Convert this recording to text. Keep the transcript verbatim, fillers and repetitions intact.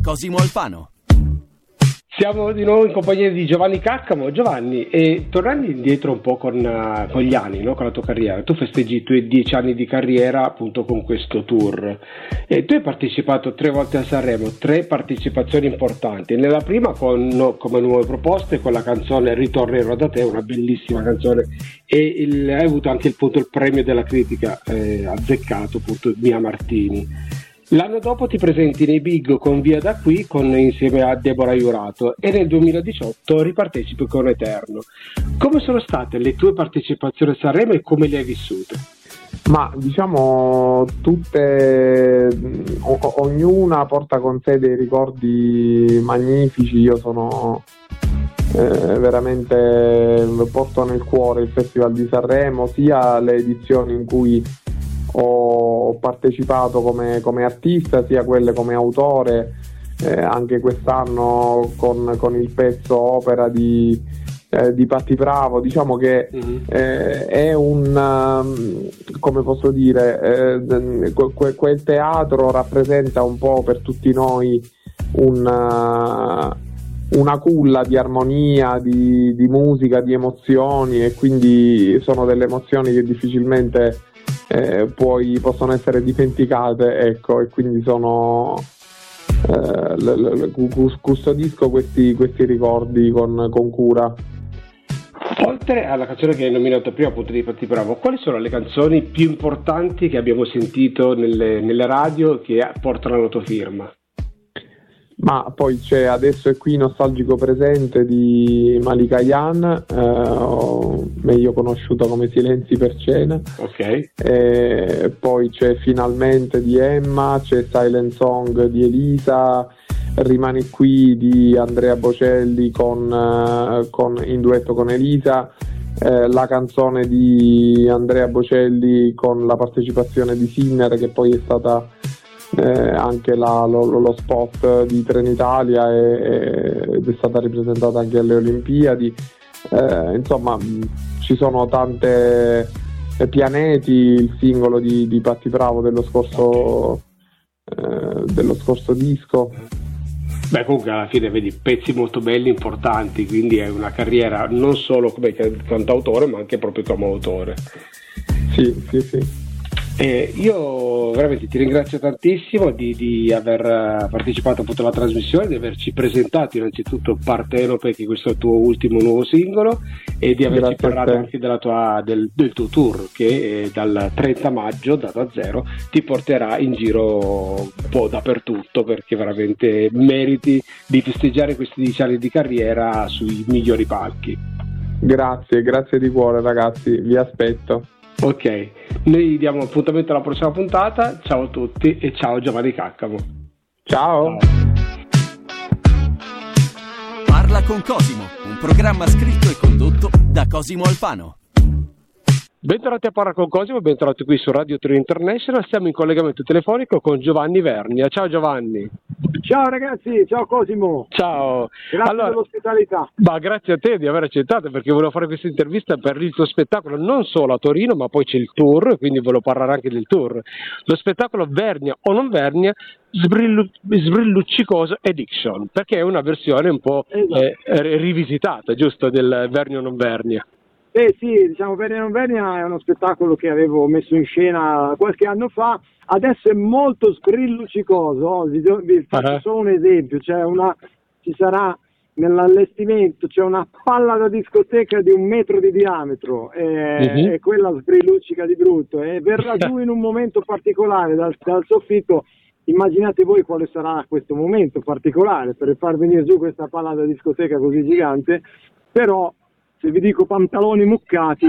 Cosimo Alfano. Siamo di nuovo in compagnia di Giovanni Caccamo. Giovanni, e tornando indietro un po' con, uh, con gli anni, no? Con la tua carriera, tu festeggi i tuoi dieci anni di carriera appunto con questo tour, e tu hai partecipato tre volte a Sanremo, tre partecipazioni importanti. Nella prima con, no, come nuove proposte con la canzone Ritornerò da te, una bellissima canzone, e il, hai avuto anche il, punto, il premio della critica eh, azzeccato, appunto, Mia Martini. L'anno dopo ti presenti nei Big con Via da qui con, insieme a Deborah Jurato, e nel duemiladiciotto ripartecipi con Eterno. Come sono state le tue partecipazioni a Sanremo e come le hai vissute? Ma diciamo tutte, o, ognuna porta con sé dei ricordi magnifici. Io sono eh, veramente, porto nel cuore il Festival di Sanremo, sia le edizioni in cui ho partecipato come, come artista, sia quelle come autore, eh, anche quest'anno con, con il pezzo opera di, eh, di Patti Bravo. Diciamo che mm-hmm. eh, è un, um, come posso dire, eh, que, quel teatro rappresenta un po' per tutti noi un, uh, una culla di armonia, di, di musica, di emozioni, e quindi sono delle emozioni che difficilmente Eh, poi possono essere dimenticate, ecco, e quindi sono eh, l- l- custodisco questi, questi ricordi con, con cura. Oltre alla canzone che hai nominato prima, appunto di Patti Bravo, quali sono le canzoni più importanti che abbiamo sentito nelle, nelle radio che portano la tua firma? Ma poi c'è Adesso è qui Nostalgico presente di Malika Ayane, eh, meglio conosciuta come Silenzi per cena. Ok. E poi c'è Finalmente di Emma, c'è Silent Song di Elisa, Rimani qui di Andrea Bocelli con, eh, con, in duetto con Elisa, eh, la canzone di Andrea Bocelli con la partecipazione di Sinner, che poi è stata Eh, anche la, lo, lo spot di Trenitalia, e, ed è stata ripresentata anche alle Olimpiadi. Eh, insomma, ci sono tante eh, Pianeti, il singolo di, di Patti Bravo dello scorso eh, dello scorso disco. Beh, comunque alla fine vedi pezzi molto belli, importanti, quindi è una carriera non solo come cantautore ma anche proprio come autore. Sì, sì, sì. Eh, io veramente ti ringrazio tantissimo di, di aver partecipato appunto alla trasmissione, di averci presentato innanzitutto Partenope, che questo è il tuo ultimo nuovo singolo, e di averci Grazie parlato anche della tua, del, del tuo tour che eh, dal trenta maggio, data zero, ti porterà in giro un po' dappertutto, perché veramente meriti di festeggiare questi dieci anni di carriera sui migliori palchi. Grazie, grazie di cuore ragazzi, vi aspetto. Ok, noi diamo appuntamento alla prossima puntata. Ciao a tutti e ciao Giovanni Caccamo. Ciao. Ciao. Parla con Cosimo, un programma scritto e condotto da Cosimo Alfano. Bentornati a Parla con Cosimo, bentornati qui su Radio Trio International. Siamo in collegamento telefonico con Giovanni Vernia. Ciao Giovanni. Ciao ragazzi, ciao Cosimo. Ciao. Grazie allora, dell'ospitalità. Ma grazie a te di aver accettato, perché volevo fare questa intervista per il tuo spettacolo, non solo a Torino, ma poi c'è il tour, quindi volevo parlare anche del tour. Lo spettacolo Vernia o non Vernia, sbrillu- sbrilluccicoso Addiction, perché è una versione un po' esatto. eh, rivisitata, giusto, del Vernia o non Vernia. Eh sì, diciamo Vernia non Vernia è uno spettacolo che avevo messo in scena qualche anno fa, adesso è molto sgrilluccicoso. Vi, vi faccio uh-huh. solo un esempio, c'è una, ci sarà nell'allestimento c'è una palla da discoteca di un metro di diametro, e, uh-huh. e quella sgrilluccica di brutto, e verrà giù in un momento particolare dal, dal soffitto. Immaginate voi quale sarà questo momento particolare per far venire giù questa palla da discoteca così gigante, però se vi dico pantaloni muccati